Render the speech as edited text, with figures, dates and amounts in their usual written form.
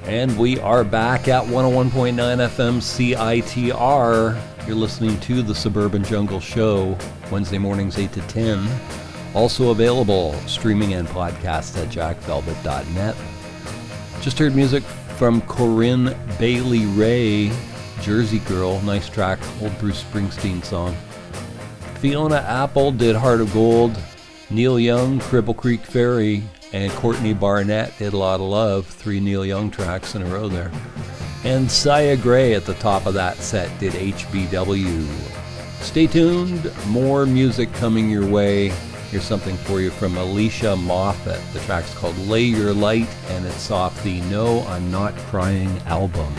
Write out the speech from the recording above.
And we are back at 101.9 FM CITR. You're listening to the Suburban Jungle Show, Wednesday mornings 8 to 10. Also available streaming and podcast at jackvelvet.net. Just heard music from Corinne Bailey Rae, Jersey Girl. Nice track, old Bruce Springsteen song. Fiona Apple did Heart of Gold. Neil Young, Cripple Creek Ferry. And Courtney Barnett did A Lot of Love, 3 Neil Young tracks in a row there. And Sia Gray at the top of that set did HBW. Stay tuned, more music coming your way. Here's something for you from Alicia Moffat. The track's called Lay Your Light, and it's off the No I'm Not Crying album.